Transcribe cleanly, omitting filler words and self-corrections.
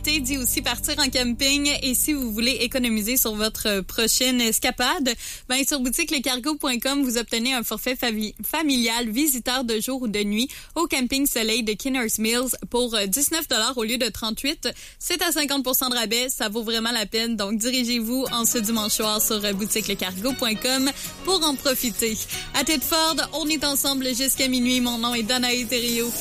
Dit aussi partir en camping et si vous voulez économiser sur votre prochaine escapade, sur boutiquelecargo.com, vous obtenez un forfait familial visiteur de jour ou de nuit au camping Soleil de Kinners Mills pour 19 $ au lieu de 38. C'est à 50% de rabais, ça vaut vraiment la peine. Donc dirigez-vous en ce dimanche soir sur boutiquelecargo.com pour en profiter. À Tedford, on est ensemble jusqu'à minuit. Mon nom est Danae Thériault.